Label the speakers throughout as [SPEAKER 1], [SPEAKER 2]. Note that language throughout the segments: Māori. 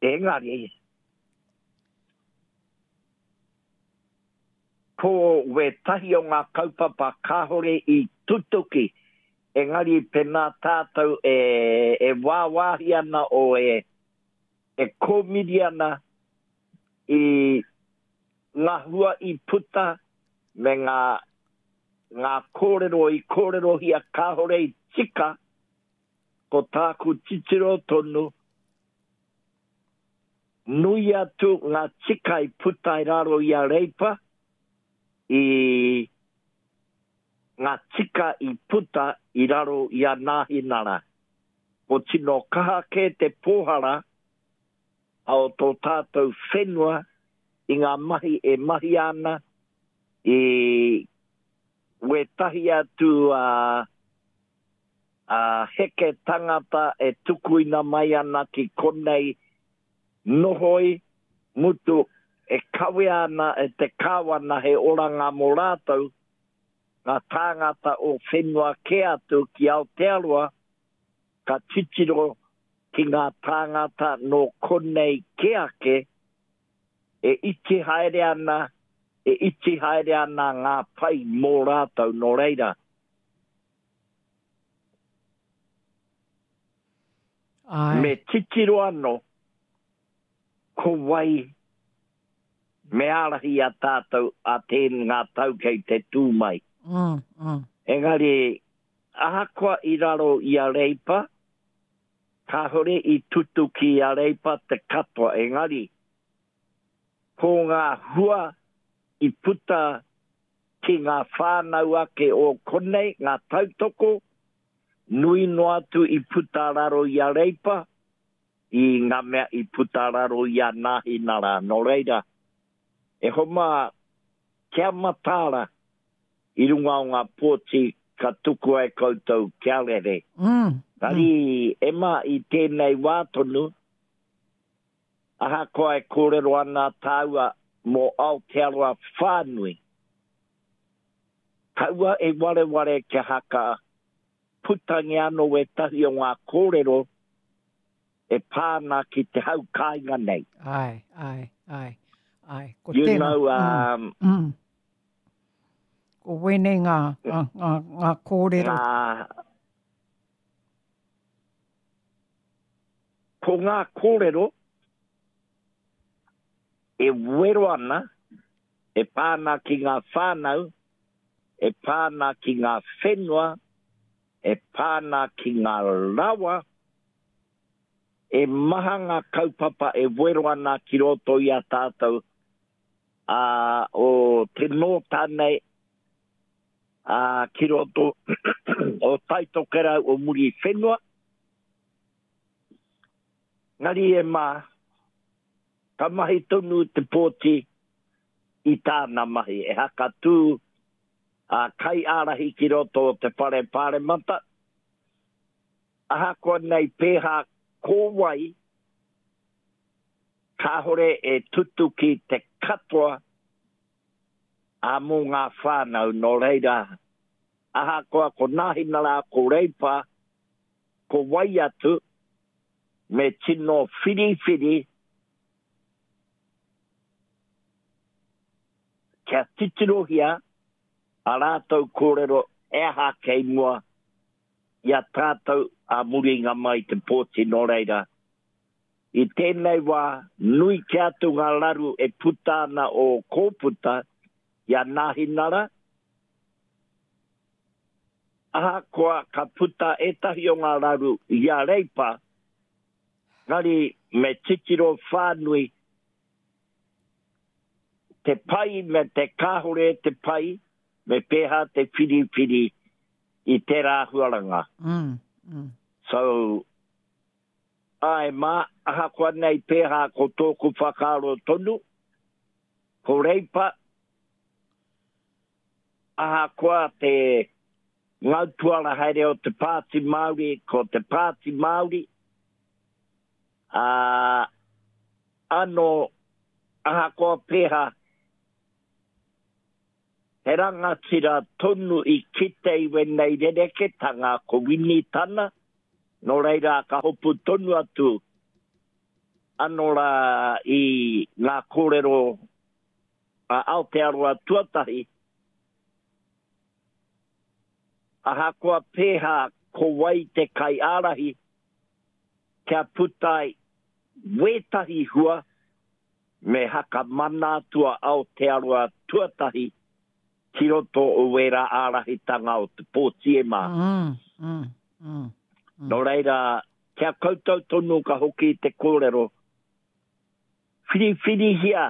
[SPEAKER 1] engari. Ko we tahi o ngā kaupapa kāhore I tutuki. Engari pena tātou e wāwāhi ana o e komiri ana I ngā hua I puta me ngā kōrero I kōrero hia kāhore I tika ko tāku titiro tonu nui atu ngā tika I puta I raro I a reipa I ngā tika I puta I raro I a nāhinara. O tino kaha ke te pōhara ao tō tātou whenua I ngā mahi e mahi ana I we tahi atu heke tangata e tukuina mai ana ki konei nohoi mutu e kawe ana e te kāwana he oranga mō rātou ngā tāngata o whenua ke atu ki Aotearoa ka titiro ki ngā tāngata no konei ke ake e iti haere ana ngā pai mō rātou no reira.
[SPEAKER 2] Ai.
[SPEAKER 1] Me titiro ano ko wai me arahi a tātou a tēn ngā tau kei te tūmai. Engari, ahakoa I raro I a reipa, ka hore I tutu ki a reipa te katoa. Engari, ko ngā hua I puta ki ngā whānau ake o konei, ngā tautoko, nui no atu I puta raro I a reipa, I ngā mea I puta raro I a nāhinara. No reira, e homa kia matara I runga o ngā pōti ka tuku e koutou kia rere. Kari ema I tēnei wātonu, aha koa e kōrero ana tāua mō Aotearoa whānui. Kaua e ware kia haka putangi ano e tahi o ngā kōrero e pāna ki te hau kāinga nei.
[SPEAKER 2] Ai. Ko
[SPEAKER 1] you
[SPEAKER 2] tēnā.
[SPEAKER 1] know,
[SPEAKER 2] ko wene ngā kōrero.
[SPEAKER 1] Ko ngā kōrero e wero ana, e pāna ki ngā whānau, e pāna ki ngā whenua, e pāna ki ngā rawa, e maha ngā kaupapa e wero ana ki roto I a tātou o te nōtānei ki roto o taitokera o muri whenua. Ngari e mā, ka mahi tonu te pōti I tāna mahi. E haka tū kai arahi ki roto o te pare mata. Aha koa nei pēha kōwai, ka hore e tutu ki te katoa a mō ngā whānau no reira. Aha koa ko nāhinara ko reipa, ko wai atu, me tino whiri, kia titirohia, a rātou kōrero e aha kei mua, ia tātou a muringa mai te pōti no reira. I tēnei wā, nui ki atu ngā laru e putana o kōputa, ia nāhinara. Aha koa ka puta e tahi o ngā laru ia reipa, ngari me titiro whānui, te pai me te kāhore te pai, me pēha te whiri I te rāhuaranga. So, ai mā, aha koa nei pēha ko tōku whakaro tonu, ko reipa, aha koa te ngautuara haere o te pāti Māori, ko te pāti Māori, ano, aha koa pēha, he rangatira tonu I kitei wenei rereke tanga ko wini tana, no reira ka hopu tonu atu anora i ngā kōrero a Aotearoa tuatahi. Aha koa pēha ko wai te kai ārahi kia putai wētahi hua me haka mana tua Aotearoa tuatahi ki roto o wera ārahi tanga o te pōtiema. No reira, kia koutou tonu ka hoki te kōrero, whiri hia,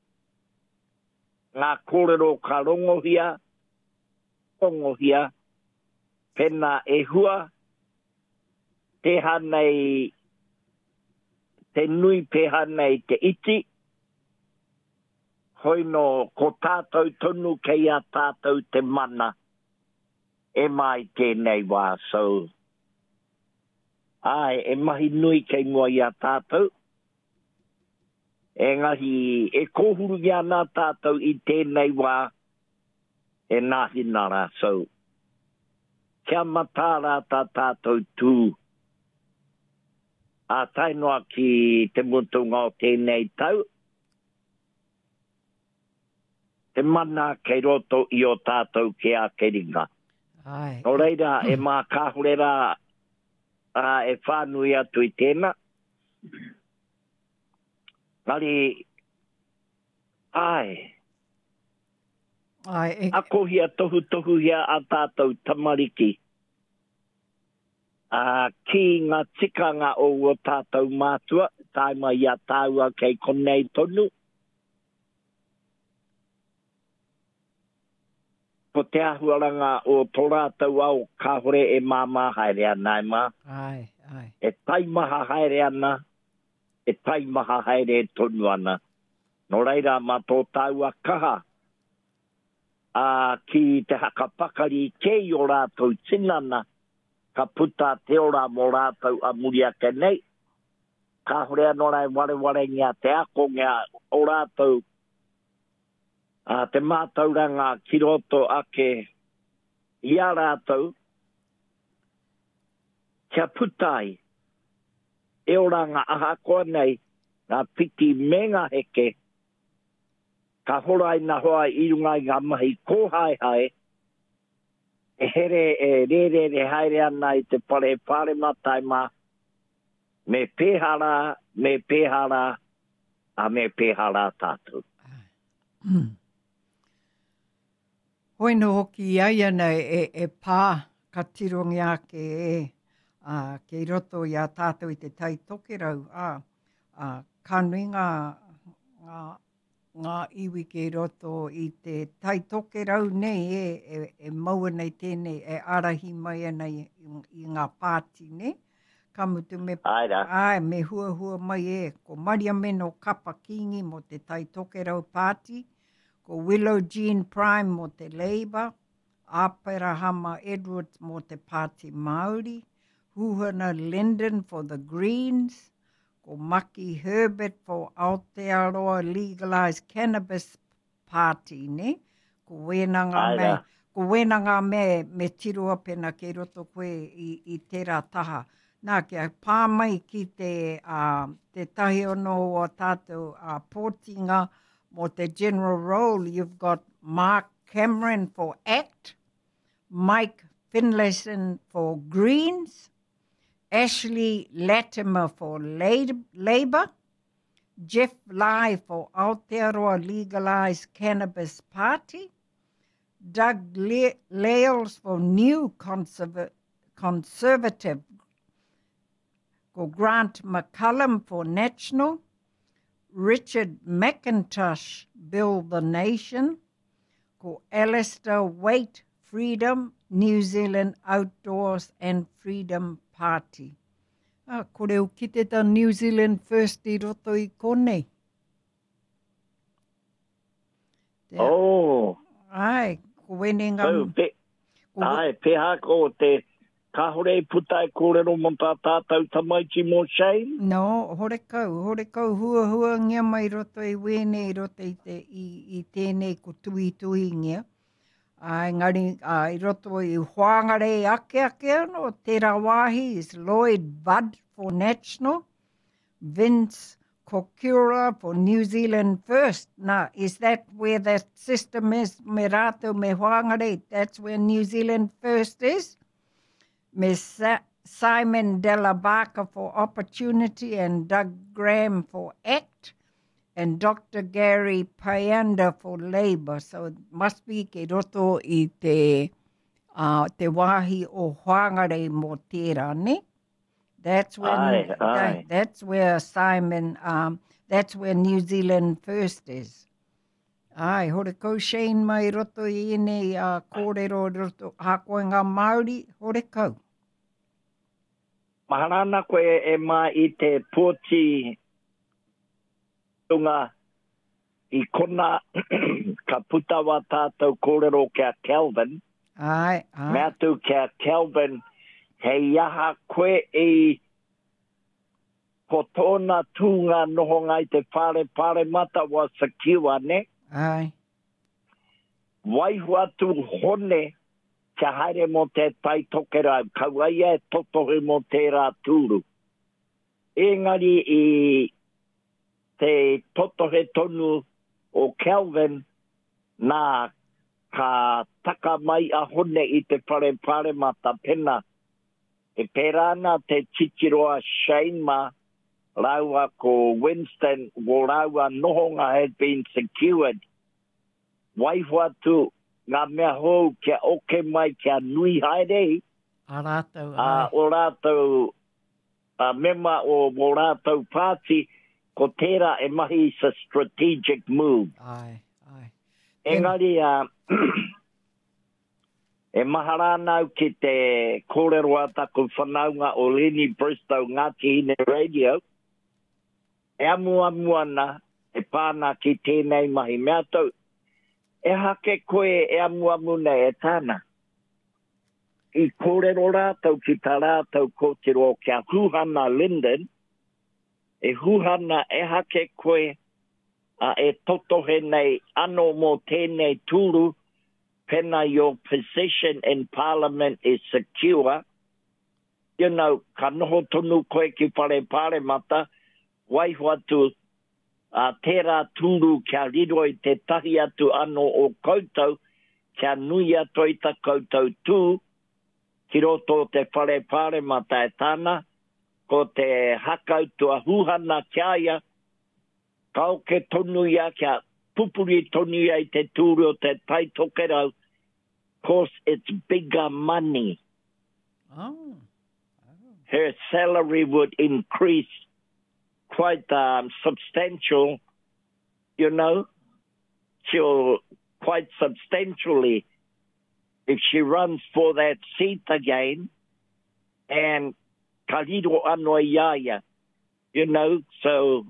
[SPEAKER 1] ngā kōrero ka rongohia, pena e hua, te hanei, te nui peha nei te iti, hoino ko tātou tonu kei a tātou te mana, e mai tēnei wā sau. Ai, e mahi nui kei mua i a tātou, Engahi, e kōhuru ia nā tātou i tēnei wā, e nahi nara sau. Kia matāra tā tātou tū. A tainoa ki te mutunga o tēnei tau. Te mana kei roto i o tātou ke a keringa. No reira, e mā kāhurera e whānui atu i tēnā. Ngari, ako hia tohu hia a tātou tamariki. Ki ngā tikanga o tātou mātua, taima ia tāua kei konei tonu. Ko te ahuaranga o tō rātou au kāhore e māma haere ana e mā. E taimaha haere ana, e taimaha haere tonu ana. No reira mā tō tāua kaha. Ki te hakapakari kei o rātou tinana, ka puta te ora mō rātou a muriake nei. Kāhore anora e ware ngā te ako ngā o rātou. Te mātauranga ki roto ake i a rātou, kia putai, e oranga aha koa nei, ngā piti me ngā heke, ka horai na hoa i rungai ngā mahi kōhai, e here e re haere ana i te pare mataima, me pēhara, a me pēhara tātou.
[SPEAKER 2] Hoi no hoki iaia nei e pā ka tirongi ake kei roto i a tātou i te tai tokerau. Ka nui ngā iwi kei roto i te tai tokerau nei e maua nei tēnei e arahi mai ana i ngā pāti ne. Ka mutu me me hua mai ko Maria Meno Kapa Kingi mo te tai tokerau pāti. Ko Willow Jean Prime mo te Labour, Apera Hama Edwards mo te Pāti Māori, Huhana Linden for the Greens, ko Maki Herbert for Aotearoa Legalised Cannabis Party, ne? Ko wenanga me tiroa pena kei roto koe i tērā taha. Nā kia pā mai ki te tahi ono o tātou pōtinga, mo te general role, you've got Mark Cameron for ACT, Mike Finlayson for Greens, Ashley Latimer for Labour, Jeff Lai for Aotearoa Legalised Cannabis Party, Doug Lales for New Conservative, ko Grant McCullum for National, Richard McIntosh, Build the Nation, ko Alistair Waite, Freedom, New Zealand Outdoors and Freedom Party. Ko reo ki te ta New Zealand First I roto I konei. Ai, ko wenenga.
[SPEAKER 1] Peha ko te kahore putai kōrero mo tā tātou tamaiti mo shame?
[SPEAKER 2] No, hore kau, hua ngia mai roto I wene I roto I tēnei ko tui ngia. Ngari, I roto I hoangare ake no, tērā wāhi is Lloyd Budd for National, Vince Kokura for New Zealand First. Now, is that where that system is? Me rātou me whangare, that's where New Zealand First is? Miss Simon Della Barca for Opportunity and Doug Graham for ACT and Dr. Gary Payanda for Labour. So it must be ke roto I te wahi o whangare mo tērā, ne? That's when that's where Simon that's where New Zealand First is. Ai, hore kau Shane mai roto I ene kōrero roto hakoe ngā Māori, hore kau.
[SPEAKER 1] Maharana koe e mai I te pōti tunga I kona ka putawa tātou kōrero kia Kelvin.
[SPEAKER 2] Ai.
[SPEAKER 1] Mea tu kia Kelvin, hei iaha koe I ko tōna tūnga noho ngai te whare mata wa secure, ne?
[SPEAKER 2] Ai.
[SPEAKER 1] Waihua tu hone kia haere mo te tai tokera, kauaia e totohe mo tērā tūru. Engari I te totohe tonu o Kelvin, nā ka taka mai a hone I te whare mata pena. E pērana te titiroa Shane ma, raua ko Winston, wo raua nohonga had been secured. Waihua tu ngā mea hou kia oke mai kia nui haere.
[SPEAKER 2] A rātou,
[SPEAKER 1] o rātou mema o rātou pāti, ko tērā e mahi is a strategic move.
[SPEAKER 2] Ai.
[SPEAKER 1] Engari, e maharānau ki te kōrero ataku whanaunga o Lenny Bristow Ngāti Hine Radio, e amuamuana, e pāna ki tēnei mahi mea tau, e hake koe e amuamuna e tāna. I kōrero rātau ki tā rātau kōtiro kia Huhana Linden, e Huhana e hake koe e totohe nei ano mo tēnei tūru, pena your position in Parliament is secure. You know, ka noho tonu koe ki whare mata, waihua tu tērā tūru kia riro I te tahi atu ano o koutou, kia nui atu I ta koutou tū, ki roto te whare mata e tāna, ko te hakautua Huhana kia ia, kau ke tonu ia kia pupuri tonu ia I te tūru o te tai tokerau, course it's bigger money.
[SPEAKER 2] Oh.
[SPEAKER 1] Her salary would increase quite substantial, you know, quite substantially if she runs for that seat again. And Karido Anoa Yaya, you know, so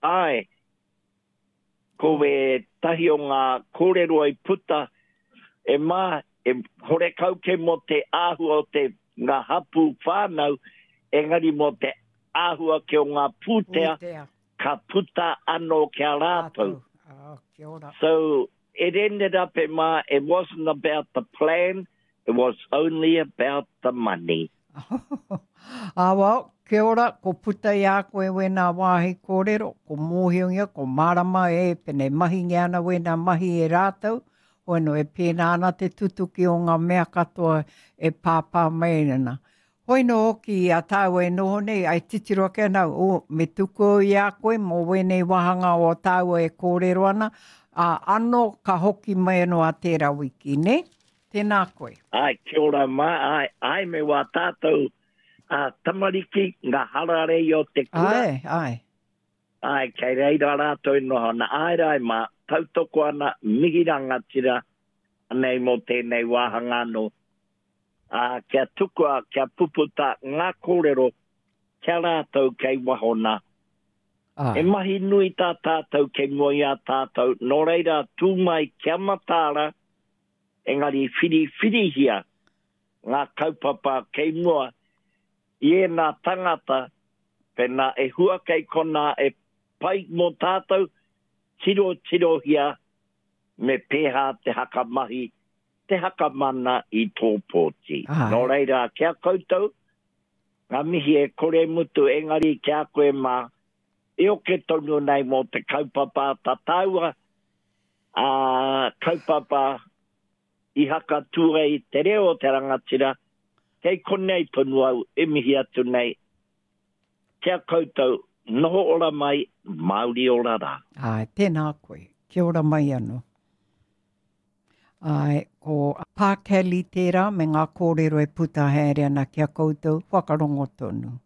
[SPEAKER 1] ko we tahi o ngā kōrero I puta e mā, e hore kauke mo te āhua o te ngā hapu whānau, engari mo te āhua ke o ngā pūtea, ka puta ano kia rātou.
[SPEAKER 2] Kia ora.
[SPEAKER 1] So it ended up e mā, it wasn't about the plan, it was only about the money.
[SPEAKER 2] Well, kia ora, ko puta I a koe wena wāhi kōrero, ko mōhiongia, ko marama e pene mahi ngiana wena mahi e rātou, hoino e pēnā ana te tutuki o ngā mea katoa e pāpā mainana. Hoino oki a tāu e noho nei, ai titiro ke nau, me tuku I a koe, mō wenei wahanga o tāu e kōrero ana, ano ka hoki mai no a tērā wiki, ne? Tēnā koe.
[SPEAKER 1] Ai, kia ora mai, ai me wā tātou tamariki ngā harare o te kura. Ai, kei reira rātou noho na ai mā, tautoko ana mihiranga tira nei mo tēnei wāhanga no. Kia tukua, kia puputa ngā kōrero, kia rātou kei wahona. E mahi nui tā tātou kei moia tātou, no reira tūmai kia matāra, engari whiri hia, ngā kaupapa kei mua, I nā tangata, pena e hua kei kona e pai mo tātou, tiro hia, me pēha te hakamahi, te hakamana I tō pōti. No reira, kia koutou, ngā mihi e kore mutu engari kia koe mā, e o ke tonu nei mo te kaupapa tataua, kaupapa I haka ture I te reo te rangatira, kei konei tonu au e mihi atu nei, kia koutou noho ora mai, Māori ora rā.
[SPEAKER 2] Ai, tēnā koe, kia ora mai anō. Ai, ko Pākeli tērā, me ngā kōrero e puta haere ana kia koutou, whakarongo tonu.